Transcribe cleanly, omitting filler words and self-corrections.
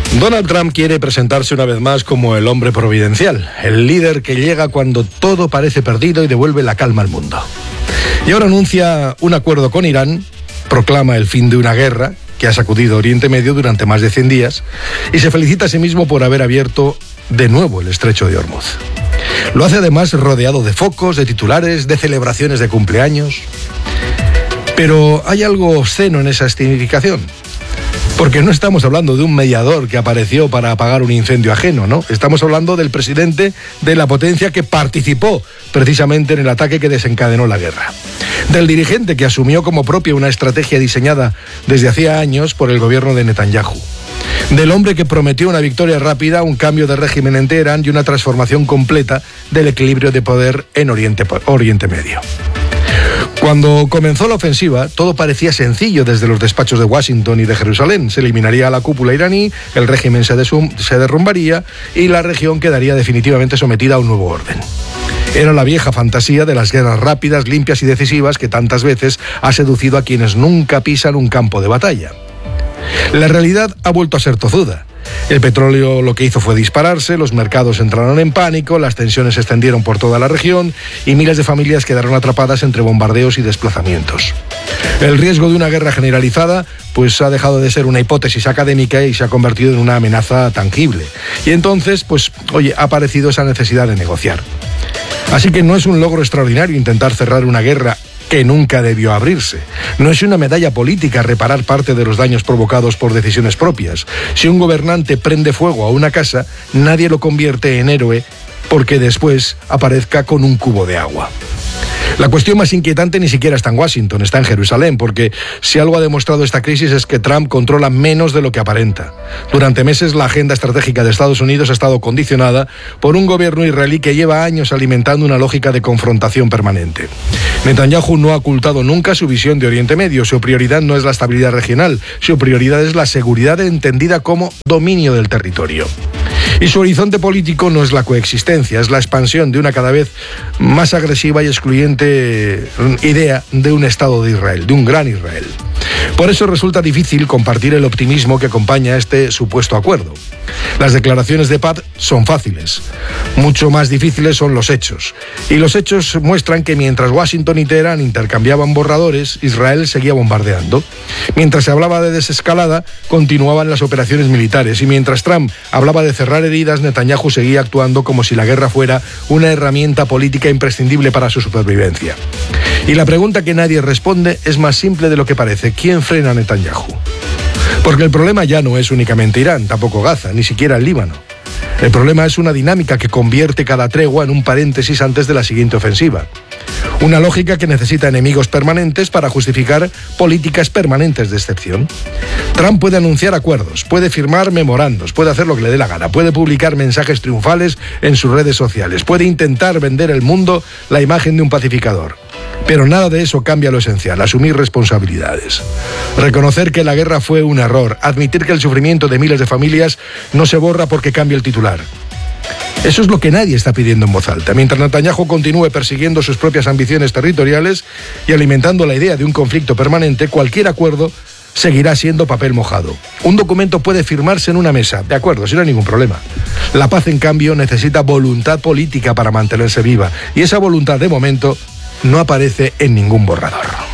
Donald Trump quiere presentarse una vez más como el hombre providencial, el líder que llega cuando todo parece perdido y devuelve la calma al mundo. Y ahora anuncia un acuerdo con Irán, proclama el fin de una guerra que ha sacudido Oriente Medio durante más de 100 días y se felicita a sí mismo por haber abierto de nuevo el estrecho de Hormuz. Lo hace además rodeado de focos, de titulares, de celebraciones de cumpleaños. Pero hay algo obsceno en esa escenificación. Porque no estamos hablando de un mediador que apareció para apagar un incendio ajeno, ¿no? Estamos hablando del presidente de la potencia que participó precisamente en el ataque que desencadenó la guerra. Del dirigente que asumió como propia una estrategia diseñada desde hacía años por el gobierno de Netanyahu. Del hombre que prometió una victoria rápida, un cambio de régimen en Teherán y una transformación completa del equilibrio de poder en Oriente Medio. Cuando comenzó la ofensiva, todo parecía sencillo desde los despachos de Washington y de Jerusalén. Se eliminaría la cúpula iraní, el régimen se derrumbaría y la región quedaría definitivamente sometida a un nuevo orden. Era la vieja fantasía de las guerras rápidas, limpias y decisivas que tantas veces ha seducido a quienes nunca pisan un campo de batalla. La realidad ha vuelto a ser tozuda. El petróleo lo que hizo fue dispararse, los mercados entraron en pánico, las tensiones se extendieron por toda la región y miles de familias quedaron atrapadas entre bombardeos y desplazamientos. El riesgo de una guerra generalizada pues ha dejado de ser una hipótesis académica y se ha convertido en una amenaza tangible. Y entonces, ha aparecido esa necesidad de negociar. Así que no es un logro extraordinario intentar cerrar una guerra que nunca debió abrirse. No es una medalla política reparar parte de los daños provocados por decisiones propias. Si un gobernante prende fuego a una casa, nadie lo convierte en héroe porque después aparezca con un cubo de agua. La cuestión más inquietante ni siquiera está en Washington, está en Jerusalén, porque si algo ha demostrado esta crisis es que Trump controla menos de lo que aparenta. Durante meses la agenda estratégica de Estados Unidos ha estado condicionada por un gobierno israelí que lleva años alimentando una lógica de confrontación permanente. Netanyahu no ha ocultado nunca su visión de Oriente Medio. Su prioridad no es la estabilidad regional, su prioridad es la seguridad entendida como dominio del territorio. Y su horizonte político no es la coexistencia, es la expansión de una cada vez más agresiva y excluyente idea de un Estado de Israel, de un gran Israel. Por eso resulta difícil compartir el optimismo que acompaña a este supuesto acuerdo. Las declaraciones de paz son fáciles, mucho más difíciles son los hechos. Y los hechos muestran que mientras Washington y Teherán intercambiaban borradores, Israel seguía bombardeando. Mientras se hablaba de desescalada, continuaban las operaciones militares. Y mientras Trump hablaba de cerrar heridas, Netanyahu seguía actuando como si la guerra fuera una herramienta política imprescindible para su supervivencia. Y la pregunta que nadie responde es más simple de lo que parece. ¿Quién frena a Netanyahu? Porque el problema ya no es únicamente Irán, tampoco Gaza, ni siquiera el Líbano. El problema es una dinámica que convierte cada tregua en un paréntesis antes de la siguiente ofensiva. Una lógica que necesita enemigos permanentes para justificar políticas permanentes de excepción. Trump puede anunciar acuerdos, puede firmar memorandos, puede hacer lo que le dé la gana, puede publicar mensajes triunfales en sus redes sociales, puede intentar vender al mundo la imagen de un pacificador. Pero nada de eso cambia lo esencial, asumir responsabilidades. Reconocer que la guerra fue un error, admitir que el sufrimiento de miles de familias no se borra porque cambia el titular. Eso es lo que nadie está pidiendo en voz alta. Mientras Netanyahu continúe persiguiendo sus propias ambiciones territoriales y alimentando la idea de un conflicto permanente, cualquier acuerdo seguirá siendo papel mojado. Un documento puede firmarse en una mesa, de acuerdo, sin ningún problema. La paz, en cambio, necesita voluntad política para mantenerse viva, y esa voluntad, de momento, no aparece en ningún borrador.